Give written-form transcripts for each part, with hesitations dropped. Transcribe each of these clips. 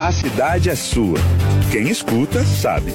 A cidade é sua. Quem escuta, sabe.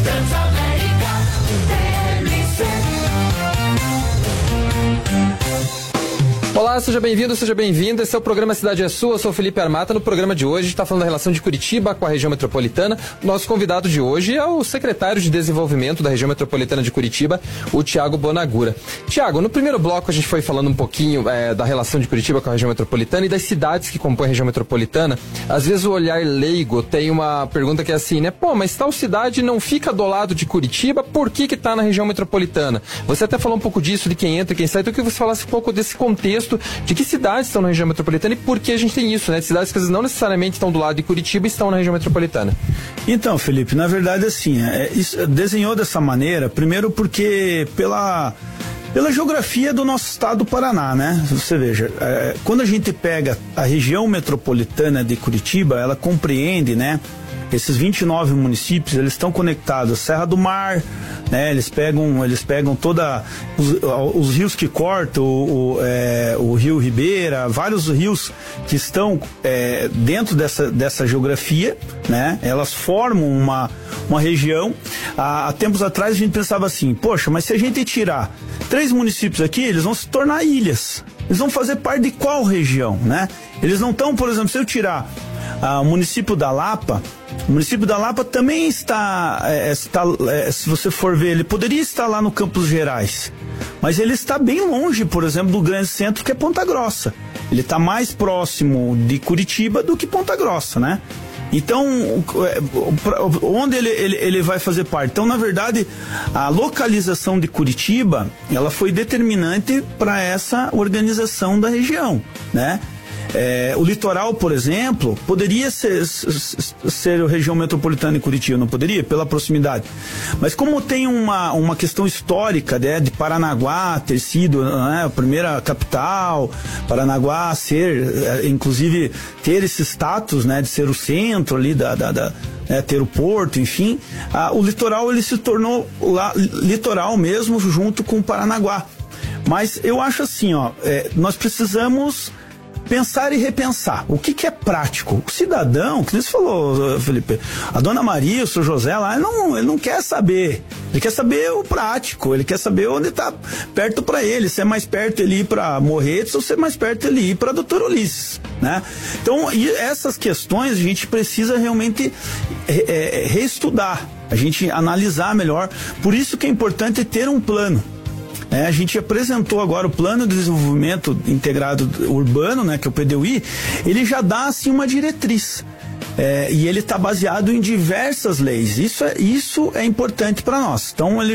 Olá, seja bem-vindo, seja bem-vinda. Esse é o programa Cidade é Sua. Eu sou o Felipe Armata. No programa de hoje, a gente está falando da relação de Curitiba com a região metropolitana. Nosso convidado de hoje é o secretário de Desenvolvimento da região metropolitana de Curitiba, o Thiago Bonagura. Thiago, no primeiro bloco a gente foi falando um pouquinho da relação de Curitiba com a região metropolitana e das cidades que compõem a região metropolitana. Às vezes o olhar leigo tem uma pergunta que é assim, né? Pô, mas tal cidade não fica do lado de Curitiba, por que está na região metropolitana? Você até falou um pouco disso, de quem entra e quem sai. Então eu queria que você falasse um pouco desse contexto de que cidades estão na região metropolitana e por que a gente tem isso, né? Cidades que às vezes não necessariamente estão do lado de Curitiba e estão na região metropolitana. Então, Felipe, na verdade assim, desenhou dessa maneira, primeiro porque pela geografia do nosso estado do Paraná, né? Você veja, quando a gente pega a região metropolitana de Curitiba, ela compreende, né? Esses 29 municípios, eles estão conectados à Serra do Mar, né? Eles pegam toda os rios que cortam o Rio Ribeira, vários rios que estão dentro dessa geografia, né? Elas formam uma região. Há tempos atrás a gente pensava assim, poxa, mas se a gente tirar 3 municípios aqui, eles vão se tornar ilhas. Eles vão fazer parte de qual região, né? Eles não estão, por exemplo, se eu tirar o município da Lapa, o município da Lapa também está, se você for ver, ele poderia estar lá no Campos Gerais, mas ele está bem longe, por exemplo, do grande centro que é Ponta Grossa. Ele está mais próximo de Curitiba do que Ponta Grossa, né? Então, onde ele vai fazer parte? Então, na verdade, a localização de Curitiba, ela foi determinante para essa organização da região, né? O litoral, por exemplo, poderia ser a região metropolitana de Curitiba, não poderia? Pela proximidade. Mas como tem uma questão histórica, né, de Paranaguá ter sido, né, a primeira capital, Paranaguá ser, inclusive, ter esse status, né, de ser o centro ali ter o porto, enfim, o litoral ele se tornou litoral mesmo junto com o Paranaguá. Mas eu acho assim, nós precisamos pensar e repensar. O que é prático? O cidadão, que você falou, Felipe, a dona Maria, o seu José lá, ele não quer saber. Ele quer saber o prático, ele quer saber onde está perto para ele, se é mais perto ele ir para Morretes ou se é mais perto ele ir para Doutor Ulisses, né? Então, e essas questões a gente precisa realmente reestudar, a gente analisar melhor. Por isso que é importante ter um plano. A gente apresentou agora o Plano de Desenvolvimento Integrado Urbano, né, que é o PDUI, ele já dá assim uma diretriz. E ele está baseado em diversas leis. Isso é importante para nós. Então a gente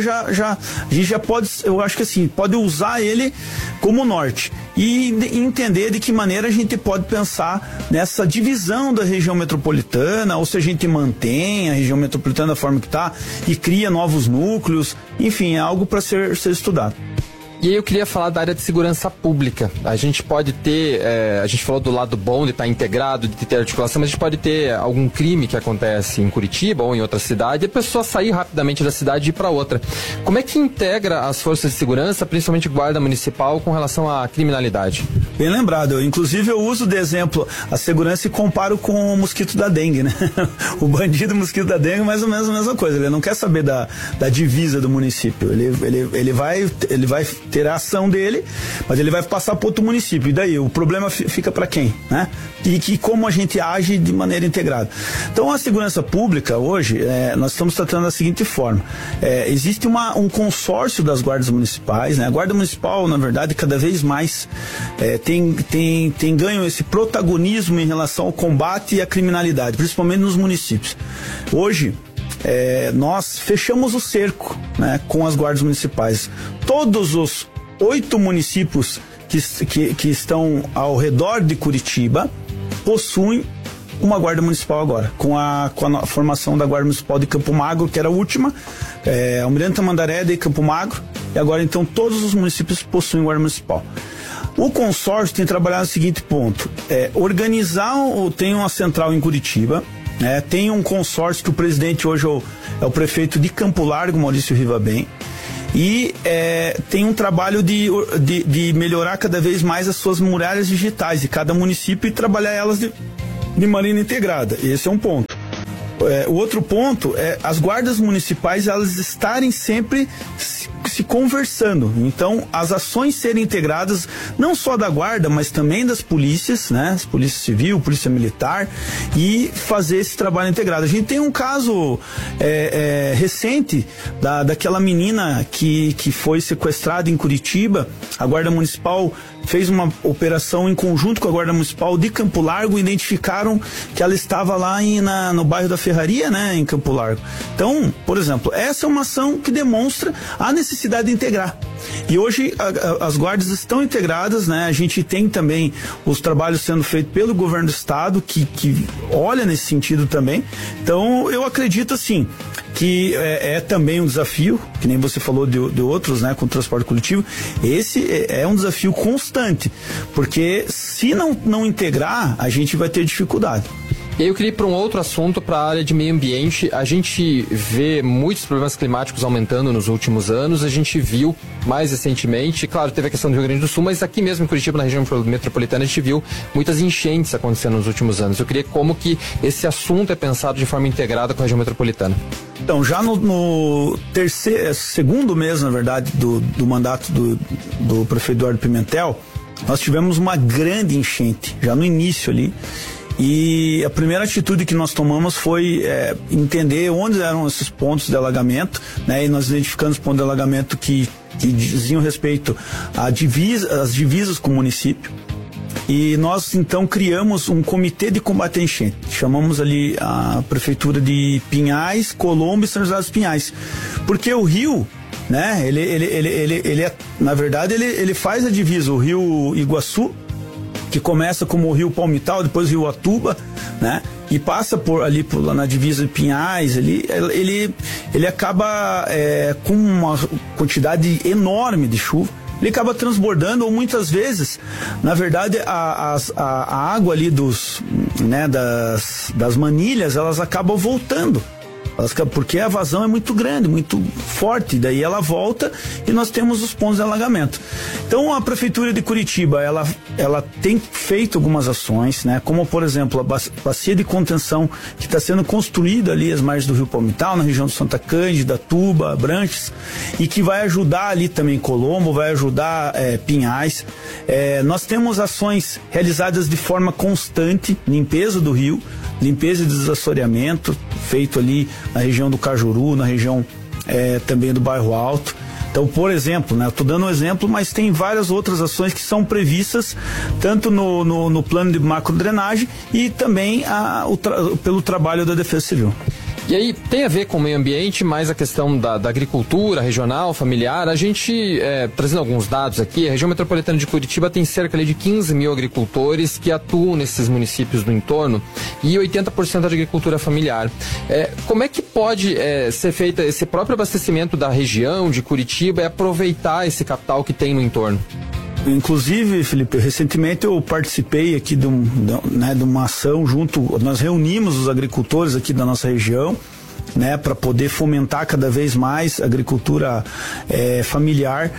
já pode, eu acho que assim, pode usar ele como norte e entender de que maneira a gente pode pensar nessa divisão da região metropolitana, ou se a gente mantém a região metropolitana da forma que está e cria novos núcleos. Enfim, é algo para ser estudado. E aí eu queria falar da área de segurança pública. A gente pode ter, a gente falou do lado bom de estar integrado, de ter articulação, mas a gente pode ter algum crime que acontece em Curitiba ou em outra cidade e a pessoa sair rapidamente da cidade e ir para outra. Como é que integra as forças de segurança, principalmente guarda municipal, com relação à criminalidade? Bem lembrado. Inclusive eu uso de exemplo a segurança e comparo com o mosquito da dengue, né? O bandido mosquito da dengue é mais ou menos a mesma coisa. Ele não quer saber da divisa do município. Ele vai ter a ação dele, mas ele vai passar para outro município. E daí o problema fica para quem, né? E como a gente age de maneira integrada. Então a segurança pública hoje, nós estamos tratando da seguinte forma: existe um consórcio das guardas municipais, né? A guarda municipal, na verdade, cada vez mais tem ganho esse protagonismo em relação ao combate à criminalidade, principalmente nos municípios. Hoje nós fechamos o cerco, né, com as guardas municipais. Todos os 8 municípios que estão ao redor de Curitiba possuem uma guarda municipal agora, com a formação da guarda municipal de Campo Magro, que era a última, Almirante Tamandaré de Campo Magro, e agora então todos os municípios possuem guarda municipal. O consórcio tem trabalhado no seguinte ponto: tem uma central em Curitiba, tem um consórcio que o presidente hoje é o prefeito de Campo Largo, Maurício Rivabem, e tem um trabalho de melhorar cada vez mais as suas muralhas digitais de cada município e trabalhar elas de maneira integrada. Esse é um ponto. o outro ponto é as guardas municipais, elas estarem sempre se conversando. Então, as ações serem integradas, não só da guarda, mas também das polícias, né? As polícia civil, polícia militar, e fazer esse trabalho integrado. A gente tem um caso recente daquela menina que foi sequestrada em Curitiba. A Guarda Municipal fez uma operação em conjunto com a Guarda Municipal de Campo Largo, identificaram que ela estava lá no bairro da Ferraria, né, em Campo Largo. Então, por exemplo, essa é uma ação que demonstra a necessidade de integrar. E hoje as guardas estão integradas, né? A gente tem também os trabalhos sendo feitos pelo governo do estado, que olha nesse sentido também. Então, eu acredito assim, que é também um desafio, que nem você falou de outros, né, com o transporte coletivo. Esse é um desafio constante, porque se não integrar, a gente vai ter dificuldade. E aí eu queria ir para um outro assunto, para a área de meio ambiente. A gente vê muitos problemas climáticos aumentando nos últimos anos. A gente viu mais recentemente, claro, teve a questão do Rio Grande do Sul, mas aqui mesmo em Curitiba, na região metropolitana, a gente viu muitas enchentes acontecendo nos últimos anos. Eu queria como que esse assunto é pensado de forma integrada com a região metropolitana. Então, já no segundo mês, na verdade, do mandato do prefeito Eduardo Pimentel, nós tivemos uma grande enchente, já no início ali. E a primeira atitude que nós tomamos foi entender onde eram esses pontos de alagamento, né? E nós identificamos pontos de alagamento que diziam respeito às divisas com o município. E nós então criamos um comitê de combate à enchente. Chamamos ali a prefeitura de Pinhais, Colombo e São José dos Pinhais. Porque o rio, né? Ele na verdade, ele faz a divisa, o rio Iguaçu, que começa como o rio Palmital, depois o rio Atuba, né? E passa lá na divisa de Pinhais, ele acaba com uma quantidade enorme de chuva, ele acaba transbordando, ou muitas vezes, na verdade, a água ali das manilhas, elas acabam voltando. Porque a vazão é muito grande, muito forte, daí ela volta e nós temos os pontos de alagamento. Então a Prefeitura de Curitiba, ela tem feito algumas ações, né? Como por exemplo a bacia de contenção que está sendo construída ali às margens do Rio Palmital, na região de Santa Cândida, Tuba, Abrantes, e que vai ajudar ali também Colombo, vai ajudar Pinhais. Nós temos ações realizadas de forma constante, limpeza do rio, limpeza e desassoreamento, feito ali na região do Cajuru, na região também do Bairro Alto. Então, por exemplo, né, eu estou dando um exemplo, mas tem várias outras ações que são previstas tanto no plano de macrodrenagem e também pelo trabalho da Defesa Civil. E aí, tem a ver com o meio ambiente, mais a questão da agricultura regional, familiar. A gente, trazendo alguns dados aqui, a região metropolitana de Curitiba tem cerca de 15 mil agricultores que atuam nesses municípios do entorno e 80% de agricultura familiar. Como é que pode ser feito esse próprio abastecimento da região de Curitiba e aproveitar esse capital que tem no entorno? Inclusive, Felipe, recentemente eu participei aqui de uma ação nós reunimos os agricultores aqui da nossa região, né, para poder fomentar cada vez mais a agricultura familiar.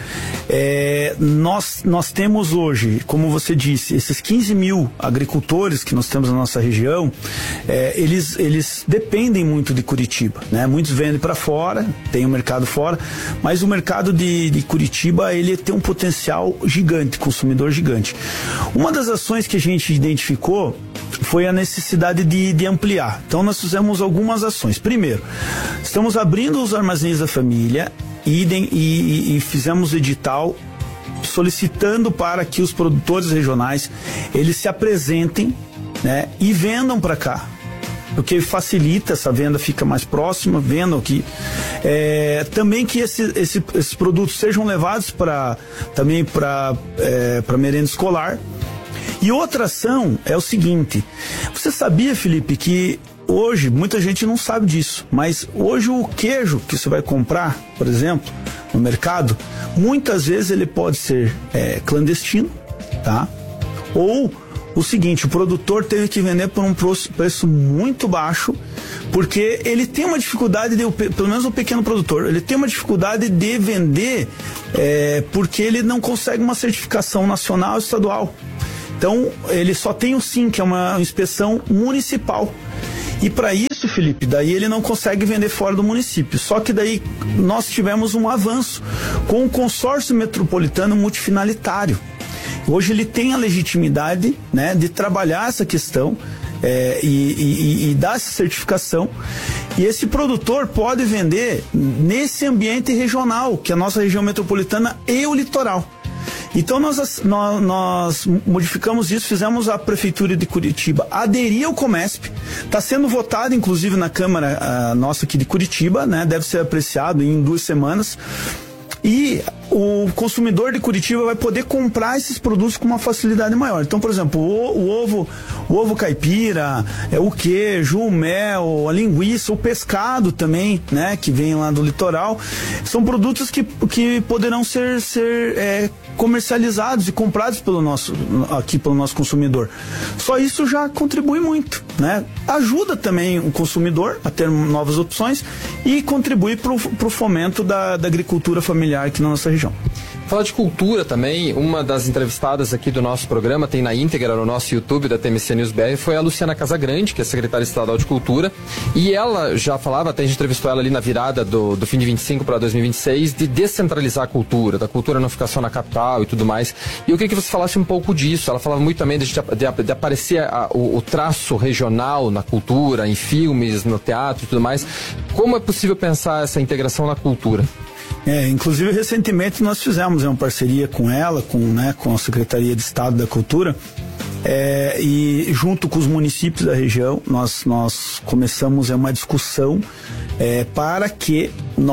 Nós temos hoje, como você disse, esses 15 mil agricultores que nós temos na nossa região, eles dependem muito de Curitiba, né? Muitos vendem para fora, tem um mercado fora, mas o mercado de Curitiba, ele tem um potencial gigante, consumidor gigante. Uma das ações que a gente identificou foi a necessidade de ampliar. Então nós fizemos algumas ações. Primeiro, estamos abrindo os armazéns da família e fizemos edital solicitando para que os produtores regionais eles se apresentem, né, e vendam para cá, porque facilita, essa venda fica mais próxima, vendam aqui. Também que esses produtos sejam levados também para merenda escolar. E outra ação é o seguinte: você sabia, Felipe, que hoje muita gente não sabe disso, mas hoje o queijo que você vai comprar, por exemplo, no mercado, muitas vezes ele pode ser clandestino, tá? Ou o seguinte, o produtor teve que vender por um preço muito baixo, porque ele tem uma dificuldade pelo menos o pequeno produtor, ele tem uma dificuldade de vender porque ele não consegue uma certificação nacional ou estadual. Então, ele só tem o SIM, que é uma inspeção municipal. E para isso, Felipe, daí ele não consegue vender fora do município. Só que daí nós tivemos um avanço com o consórcio metropolitano multifinalitário. Hoje ele tem a legitimidade, né, de trabalhar essa questão e dar essa certificação. E esse produtor pode vender nesse ambiente regional, que é a nossa região metropolitana e o litoral. Então nós modificamos isso, fizemos a Prefeitura de Curitiba aderir ao Comesp, está sendo votado inclusive na Câmara nossa aqui de Curitiba, né? Deve ser apreciado em 2 semanas. E o consumidor de Curitiba vai poder comprar esses produtos com uma facilidade maior. Então, por exemplo, o ovo caipira, o queijo, o mel, a linguiça, o pescado também, né, que vem lá do litoral, são produtos que poderão ser comercializados e comprados pelo nosso consumidor. Só isso já contribui muito, né? Ajuda também o consumidor a ter novas opções e contribui para o fomento da agricultura familiar aqui na nossa região. Falar de cultura também, uma das entrevistadas aqui do nosso programa, tem na íntegra no nosso YouTube da TMC News BR, foi a Luciana Casagrande, que é secretária estadual de Cultura, e ela já falava, até a gente entrevistou ela ali na virada do fim de 25 para 2026, de descentralizar a cultura, da cultura não ficar só na capital e tudo mais. E eu queria que você falasse um pouco disso. Ela falava muito também de aparecer o traço regional na cultura, em filmes, no teatro e tudo mais. Como é possível pensar essa integração na cultura? Inclusive recentemente nós fizemos uma parceria com ela, com a Secretaria de Estado da Cultura, e junto com os municípios da região nós começamos uma discussão para que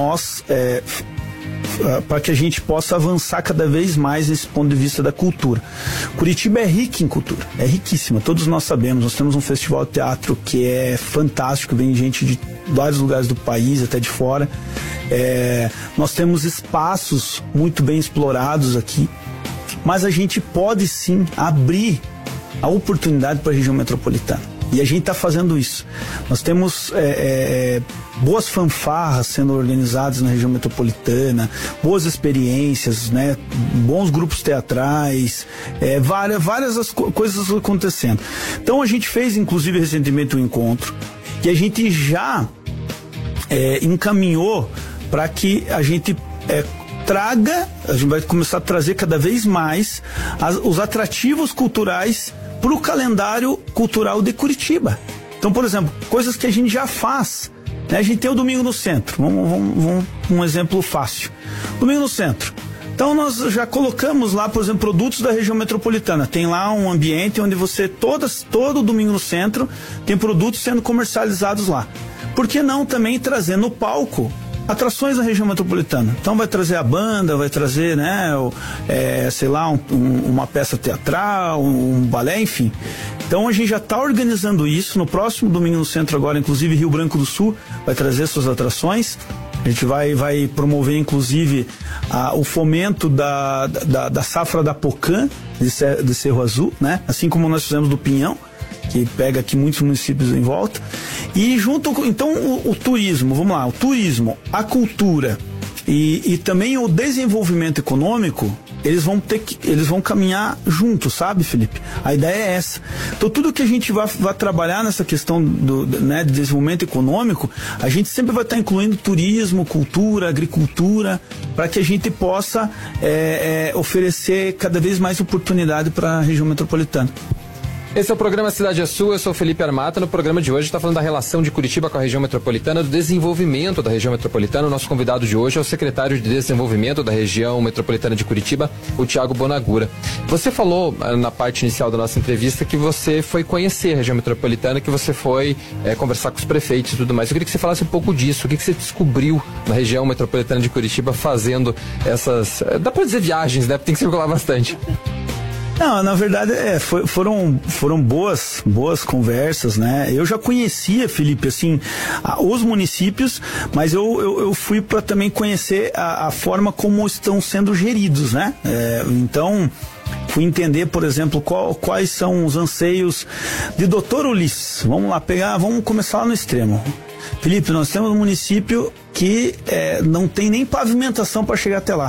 a gente possa avançar cada vez mais nesse ponto de vista da cultura. Curitiba é rica em cultura, é riquíssima, todos nós sabemos. Nós temos um festival de teatro que é fantástico, vem gente de vários lugares do país, até de fora. Nós temos espaços muito bem explorados aqui, mas a gente pode sim abrir a oportunidade para a região metropolitana. E a gente está fazendo isso. Nós temos boas fanfarras sendo organizadas na região metropolitana, boas experiências, né? Bons grupos teatrais, várias coisas acontecendo. Então a gente fez inclusive recentemente um encontro que a gente já encaminhou para que a gente a gente vai começar a trazer cada vez mais os atrativos culturais para o calendário cultural de Curitiba. Então, por exemplo, coisas que a gente já faz, né? A gente tem o Domingo no Centro, vamos um exemplo fácil. Domingo no Centro. Então nós já colocamos lá, por exemplo, produtos da região metropolitana. Tem lá um ambiente onde você, todo Domingo no Centro, tem produtos sendo comercializados lá. Por que não também trazer no palco atrações da região metropolitana? Então vai trazer a banda, vai trazer, né, uma peça teatral, um balé, enfim. Então a gente já está organizando isso. No próximo Domingo no Centro agora, inclusive Rio Branco do Sul vai trazer suas atrações. A gente vai promover inclusive o fomento da safra da Pocã de Cerro Azul, né? Assim como nós fizemos do Pinhão, que pega aqui muitos municípios em volta. E então o turismo, vamos lá, o turismo, a cultura e também o desenvolvimento econômico, eles vão caminhar juntos, sabe, Felipe? A ideia é essa. Então tudo que a gente vai trabalhar nessa questão de desenvolvimento econômico, a gente sempre vai estar incluindo turismo, cultura, agricultura, para que a gente possa oferecer cada vez mais oportunidade para a região metropolitana. Esse é o programa Cidade é Sua, eu sou o Felipe Armata. No programa de hoje está falando da relação de Curitiba com a região metropolitana, do desenvolvimento da região metropolitana. O nosso convidado de hoje é o secretário de Desenvolvimento da região metropolitana de Curitiba, o Thiago Bonagura. Você falou na parte inicial da nossa entrevista que você foi conhecer a região metropolitana, que você foi conversar com os prefeitos e tudo mais. Eu queria que você falasse um pouco disso. O que você descobriu na região metropolitana de Curitiba fazendo essas... dá para dizer viagens, né? Tem que circular bastante. Não, na verdade foram boas conversas, né? Eu já conhecia, Felipe, assim, os municípios, mas eu fui para também conhecer a forma como estão sendo geridos, né? Então fui entender, por exemplo, quais são os anseios de Doutor Ulisses. Vamos começar lá no extremo. Felipe, nós temos um município que não tem nem pavimentação para chegar até lá.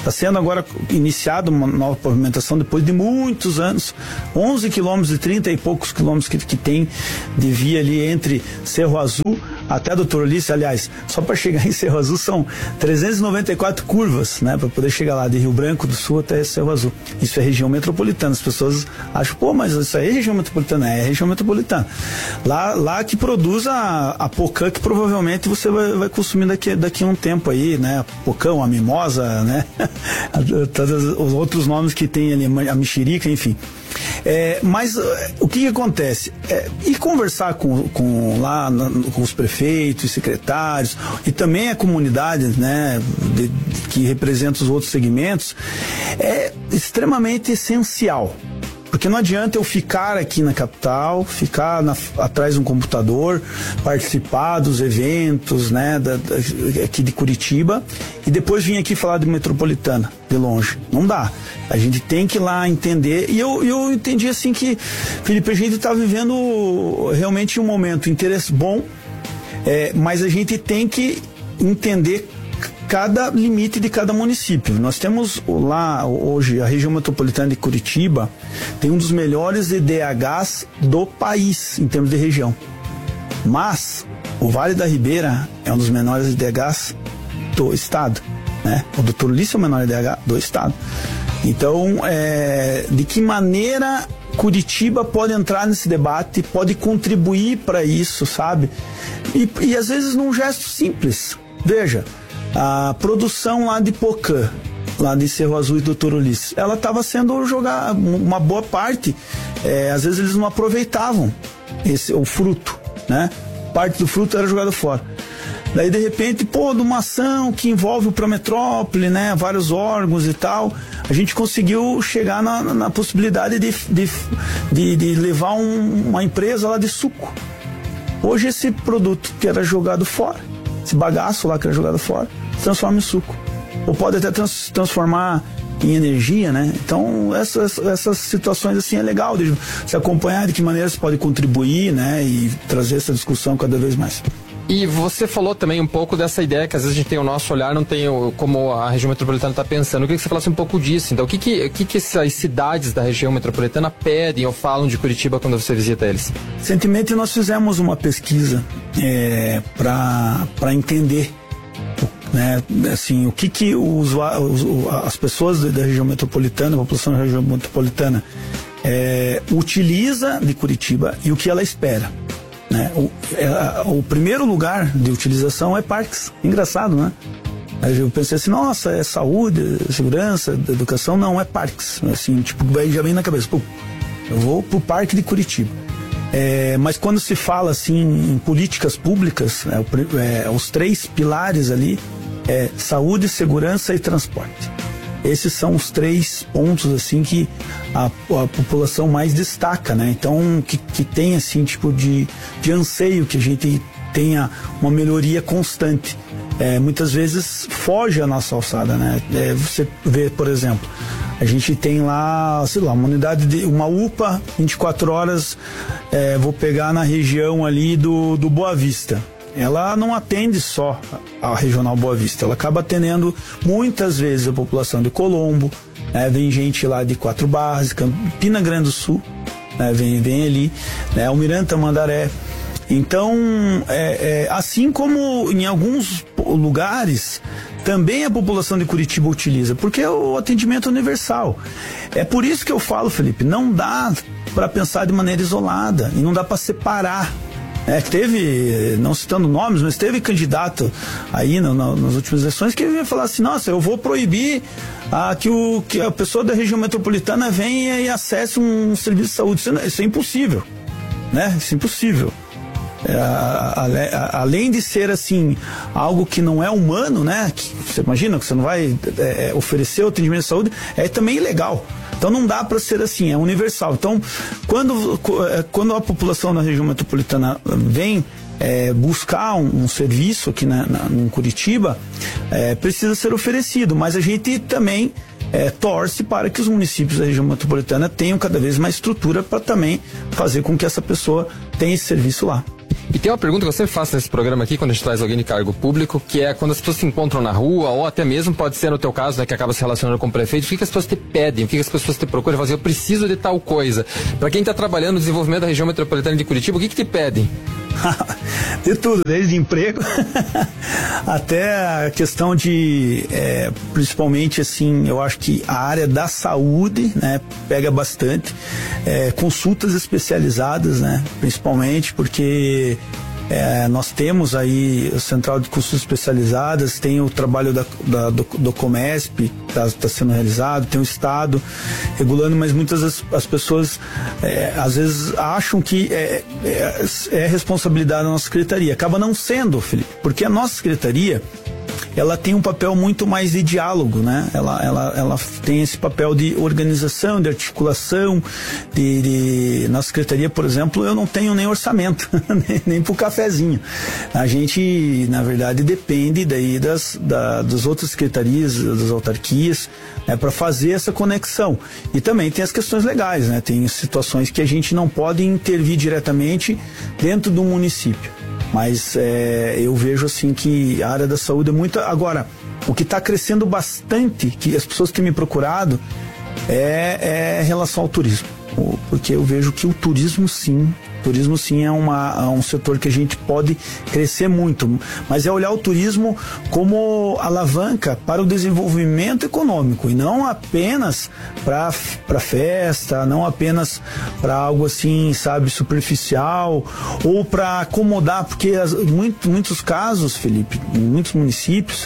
Está sendo agora iniciada uma nova pavimentação depois de muitos anos, 11 quilômetros e 30 e poucos quilômetros que tem de via ali entre Cerro Azul até Doutor Ulisses. Aliás, só para chegar em Cerro Azul são 394 curvas, né, para poder chegar lá de Rio Branco do Sul até Cerro Azul. Isso é região metropolitana. As pessoas acham, pô, mas isso aí é região metropolitana. É região metropolitana. Lá que produz a Pocã, que provavelmente você vai consumir daqui a um tempo aí, né? A Pocã, a Mimosa, né? Todos os outros nomes que tem ali, a Mexerica, enfim. Mas o que acontece? Ir conversar com os prefeitos, secretários e também a comunidade, né, que representa os outros segmentos, é extremamente essencial. Porque não adianta eu ficar aqui na capital, ficar atrás de um computador, participar dos eventos, né, aqui de Curitiba, e depois vir aqui falar de metropolitana, de longe. Não dá. A gente tem que ir lá entender. E eu entendi assim que, Felipe, a gente está vivendo realmente um momento bom, mas a gente tem que entender cada limite de cada município. Nós temos lá hoje a região metropolitana de Curitiba tem um dos melhores IDHs do país em termos de região, mas o Vale da Ribeira é um dos menores IDHs do estado, né? O Doutor Ulisses é o menor IDH do estado. Então, de que maneira Curitiba pode entrar nesse debate, pode contribuir para isso, sabe? E às vezes num gesto simples. Veja, a produção lá de Pocã, lá de Cerro Azul e Doutor Ulisses, ela estava sendo jogada, uma boa parte, às vezes eles não aproveitavam o fruto, né? Parte do fruto era jogada fora. Daí de repente, de uma ação que envolve o Prometrópole, né? Vários órgãos e tal, a gente conseguiu chegar na possibilidade de levar uma empresa lá de suco. Hoje esse produto que era jogado fora, esse bagaço lá que era jogado fora, se transforma em suco. Ou pode até transformar em energia, né? Então essas situações assim é legal de se acompanhar, de que maneira se pode contribuir, né? E trazer essa discussão cada vez mais. E você falou também um pouco dessa ideia que às vezes a gente tem o nosso olhar, não tem como a região metropolitana está pensando. Eu queria que você falasse um pouco disso. Então, o que essas cidades da região metropolitana pedem ou falam de Curitiba quando você visita eles? Recentemente nós fizemos uma pesquisa para entender, né, assim, o que as pessoas da região metropolitana, a população da região metropolitana utiliza de Curitiba e o que ela espera. Né? O primeiro lugar de utilização é parques. Engraçado, né? Eu pensei assim, nossa, é saúde, segurança, educação. Não, é parques. Assim, tipo, já vem na cabeça, eu vou pro parque de Curitiba. Mas quando se fala assim em políticas públicas, os 3 pilares ali saúde, segurança e transporte. Esses são os 3 pontos assim que a população mais destaca, né? Então que tem assim tipo de anseio que a gente tenha uma melhoria constante. Muitas vezes foge a nossa alçada, né? Você vê, por exemplo, a gente tem lá, sei lá, uma UPA 24 horas, vou pegar na região ali do Boa Vista. Ela não atende só a Regional Boa Vista, ela acaba atendendo muitas vezes a população de Colombo, né? Vem gente lá de Quatro Barras, Campina Grande do Sul, né? Vem ali, né? Almirante Tamandaré. Então, assim como em alguns lugares, também a população de Curitiba utiliza, porque é o atendimento universal. É por isso que eu falo, Felipe, não dá para pensar de maneira isolada e não dá para separar. Teve, não citando nomes, mas teve candidato aí nas últimas eleições que ia falar assim, nossa, eu vou proibir que a pessoa da região metropolitana venha e acesse um serviço de saúde. Isso é impossível, né? Isso é impossível. Além de ser assim algo que não é humano, né? Que você imagina que você não vai oferecer o atendimento de saúde, é também ilegal. Então não dá para ser assim, é universal. Então quando a população da região metropolitana vem buscar um serviço aqui em Curitiba, precisa ser oferecido, mas a gente também torce para que os municípios da região metropolitana tenham cada vez mais estrutura para também fazer com que essa pessoa tenha esse serviço lá. E tem uma pergunta que eu sempre faço nesse programa aqui, quando a gente traz alguém de cargo público, que é quando as pessoas se encontram na rua, ou até mesmo pode ser no teu caso, né, que acaba se relacionando com o prefeito, o que as pessoas te pedem, o que as pessoas te procuram, falam assim, eu preciso de tal coisa. Para quem está trabalhando no desenvolvimento da região metropolitana de Curitiba, o que te pedem? De tudo, desde emprego até a questão de, principalmente assim, eu acho que a área da saúde, né, pega bastante, consultas especializadas, né, principalmente porque nós temos aí a Central de Consultas Especializadas, tem o trabalho do Comesp, está sendo realizado, tem o Estado regulando, mas muitas as pessoas às vezes acham que é responsabilidade da nossa secretaria. Acaba não sendo, Felipe, porque a nossa secretaria, ela tem um papel muito mais de diálogo, né? Ela tem esse papel de organização, de articulação, na secretaria, por exemplo, eu não tenho nem orçamento, nem pro cafezinho. A gente, na verdade, depende daí das outras secretarias, das autarquias, né, para fazer essa conexão. E também tem as questões legais, né? Tem situações que a gente não pode intervir diretamente dentro do município. Mas eu vejo assim que a área da saúde é muito... Agora, o que está crescendo bastante, que as pessoas têm me procurado, é em relação ao turismo. Porque eu vejo que o turismo sim é um setor que a gente pode crescer muito, mas é olhar o turismo como alavanca para o desenvolvimento econômico e não apenas para festa, não apenas para algo assim, sabe, superficial ou para acomodar, porque muitos casos, Felipe, em muitos municípios,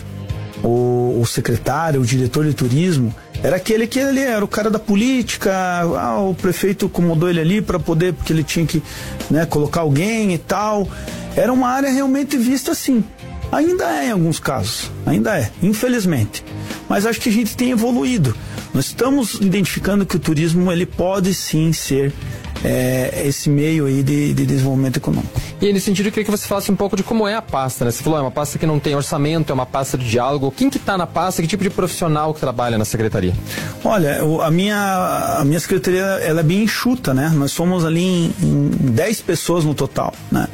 o secretário, o diretor de turismo era aquele que ele era o cara da política, o prefeito acomodou ele ali para poder, porque ele tinha que, né, colocar alguém e tal. Era uma área realmente vista assim. Ainda é em alguns casos, ainda é, infelizmente. Mas acho que a gente tem evoluído. Nós estamos identificando que o turismo ele pode sim ser esse meio aí de desenvolvimento econômico. E nesse sentido eu queria que você falasse um pouco de como é a pasta, né? Você falou, é uma pasta que não tem orçamento, é uma pasta de diálogo. Quem que está na pasta, que tipo de profissional que trabalha na secretaria? Olha, a minha secretaria, ela é bem enxuta, né? Nós somos ali em 10 pessoas no total, né?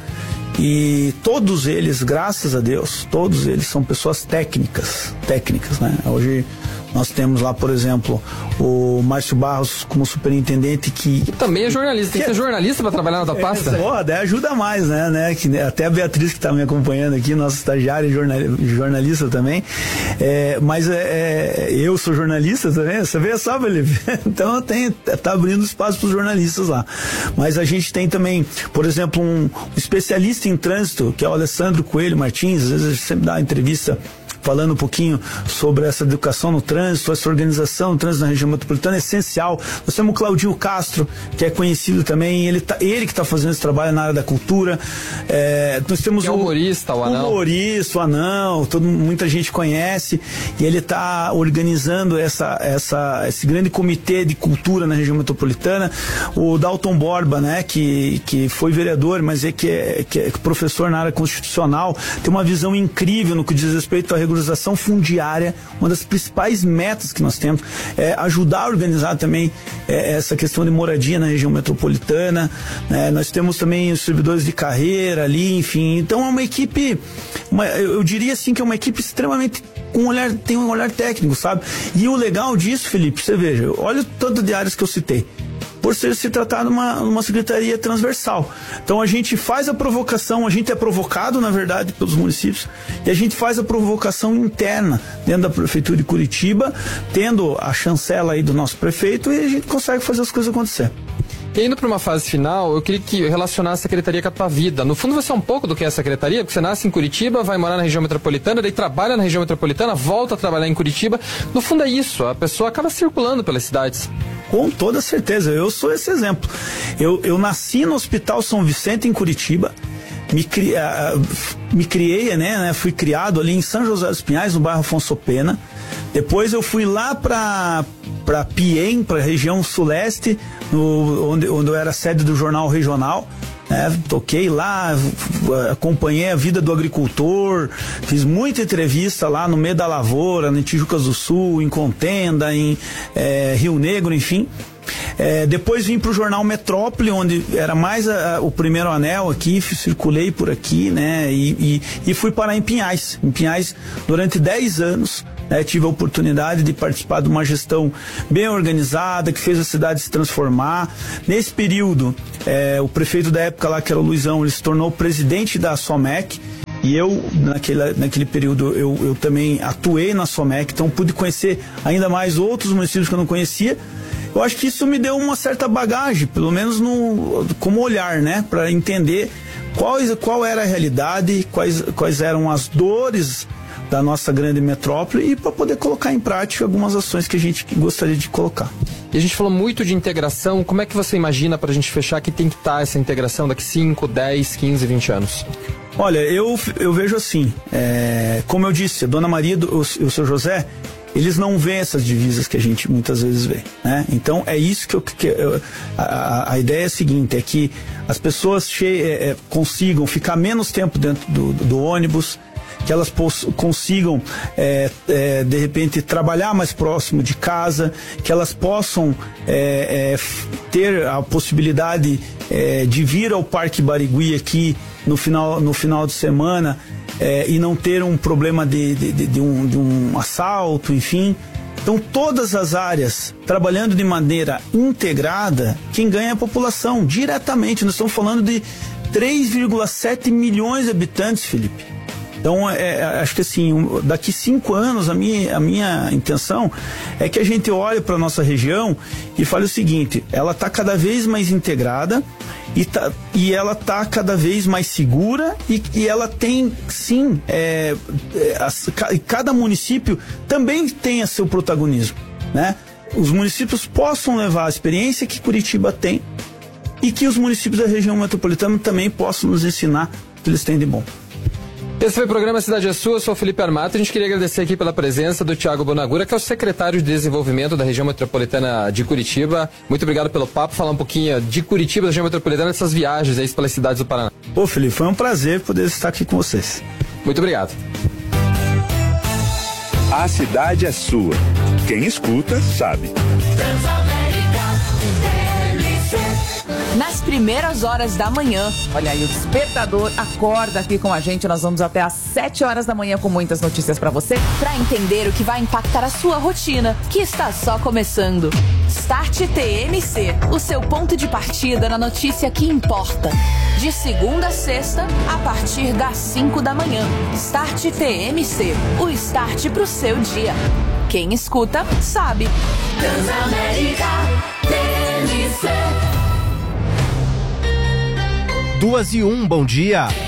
E todos eles, graças a Deus, todos eles são pessoas técnicas, né? Hoje nós temos lá, por exemplo, o Márcio Barros como superintendente que também é jornalista, tem que ser jornalista para trabalhar na tua pasta? Daí ajuda mais, né? Que até a Beatriz que está me acompanhando aqui, nossa estagiária e jornalista também, mas eu sou jornalista também, você vê só, Felipe? Então tá abrindo espaço para os jornalistas lá. Mas a gente tem também, por exemplo, um especialista em trânsito, que é o Alessandro Coelho Martins, às vezes ele sempre dá uma entrevista falando um pouquinho sobre essa educação no trânsito, essa organização no trânsito na região metropolitana, é essencial. Nós temos o Claudinho Castro, que é conhecido também, ele que está fazendo esse trabalho na área da cultura. Nós temos o humorista, o Anão. O Anão, muita gente conhece, e ele está organizando esse grande comitê de cultura na região metropolitana. O Dalton Borba, né, que foi vereador, mas que é professor na área constitucional, tem uma visão incrível no que diz respeito à regulação fundiária. Uma das principais metas que nós temos é ajudar a organizar também essa questão de moradia na região metropolitana, né? Nós temos também os servidores de carreira ali, enfim, então é uma equipe, eu diria assim que é uma equipe extremamente tem um olhar técnico, sabe? E o legal disso, Felipe, você veja, olha o tanto de áreas que eu citei, por se tratar de uma secretaria transversal. Então a gente faz a provocação, a gente é provocado, na verdade, pelos municípios, e a gente faz a provocação interna dentro da Prefeitura de Curitiba, tendo a chancela aí do nosso prefeito, e a gente consegue fazer as coisas acontecer. E indo para uma fase final, eu queria que relacionar a secretaria com a tua vida. No fundo, você é um pouco do que é a secretaria, porque você nasce em Curitiba, vai morar na região metropolitana, daí trabalha na região metropolitana, volta a trabalhar em Curitiba. No fundo é isso, a pessoa acaba circulando pelas cidades. Com toda certeza, eu sou esse exemplo. Eu nasci no Hospital São Vicente, em Curitiba, me criei, né? Fui criado ali em São José dos Pinhais, no bairro Afonso Pena. Depois eu fui lá para Piem, para a região suleste, onde eu era sede do Jornal Regional. Toquei lá, acompanhei a vida do agricultor, fiz muita entrevista lá no meio da lavoura, em Tijucas do Sul, em Contenda, em Rio Negro, enfim. Depois vim para o jornal Metrópole, onde era mais o primeiro anel aqui, circulei por aqui, né? E fui parar em Pinhais. Em Pinhais, durante 10 anos, tive a oportunidade de participar de uma gestão bem organizada, que fez a cidade se transformar. Nesse período, o prefeito da época lá, que era o Luizão, ele se tornou presidente da SOMEC. E eu, naquele período, eu também atuei na SOMEC, então pude conhecer ainda mais outros municípios que eu não conhecia. Eu acho que isso me deu uma certa bagagem, pelo menos como olhar, né? Para entender qual era a realidade, quais eram as dores da nossa grande metrópole e para poder colocar em prática algumas ações que a gente gostaria de colocar. E a gente falou muito de integração. Como é que você imagina, para a gente fechar, que tem que estar essa integração daqui 5, 10, 15, 20 anos? Olha, eu vejo assim, como eu disse, a Dona Maria e o seu José, eles não veem essas divisas que a gente muitas vezes vê, né? Então é isso a ideia é a seguinte, é que as pessoas consigam ficar menos tempo dentro do ônibus, que elas consigam, de repente, trabalhar mais próximo de casa, que elas possam ter a possibilidade de vir ao Parque Barigui aqui no final de semana e não ter um problema de um assalto, enfim. Então, todas as áreas trabalhando de maneira integrada, quem ganha é a população, diretamente. Nós estamos falando de 3,7 milhões de habitantes, Felipe. Então, acho que assim, daqui 5 anos, a minha intenção é que a gente olhe para a nossa região e fale o seguinte: ela está cada vez mais integrada e ela está cada vez mais segura e ela tem, sim, cada município também tem seu protagonismo, né? Os municípios possam levar a experiência que Curitiba tem e que os municípios da região metropolitana também possam nos ensinar o que eles têm de bom. Esse foi o programa Cidade é Sua, eu sou o Felipe Armato. A gente queria agradecer aqui pela presença do Thiago Bonagura, que é o secretário de Desenvolvimento da região metropolitana de Curitiba. Muito obrigado pelo papo, falar um pouquinho de Curitiba, da região metropolitana, dessas viagens aí pelas cidades do Paraná. Ô Felipe, foi um prazer poder estar aqui com vocês. Muito obrigado. A cidade é sua. Quem escuta, sabe. Nas primeiras horas da manhã. Olha aí, o despertador acorda aqui com a gente. Nós vamos até às 7 horas da manhã com muitas notícias pra você, pra entender o que vai impactar a sua rotina, que está só começando. Start TMC, o seu ponto de partida na notícia que importa. De segunda a sexta, a partir das 5 da manhã. Start TMC, o start pro seu dia. Quem escuta, sabe. Transamérica TMC. 2:01, bom dia.